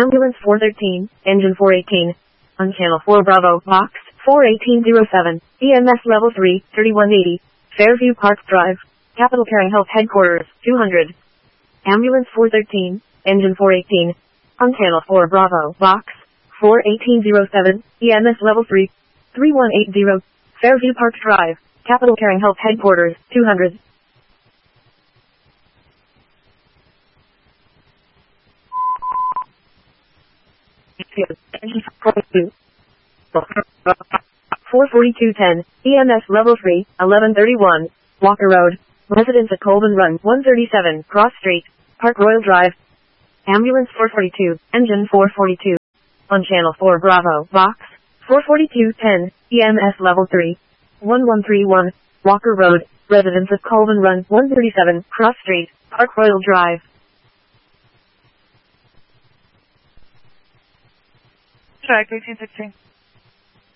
Ambulance 413, Engine 418. On Channel 4 Bravo, Box 41807, EMS Level 3, 3180, Fairview Park Drive, Capital Caring Health Headquarters, 200. Ambulance 413, Engine 418. On Channel 4 Bravo, Box 41807, EMS Level 3, 3180, Fairview Park Drive, Capital Caring Health Headquarters, 200. Engine 44210, EMS Level 3, 1131, Walker Road, Residents at Colvin Run, 137, Cross Street, Park Royal Drive. Ambulance 442, Engine 442. On Channel 4 Bravo, Box 44210, EMS Level 3, 1131, Walker Road, Residents at Colvin Run, 137, Cross Street, Park Royal Drive. Track 1816.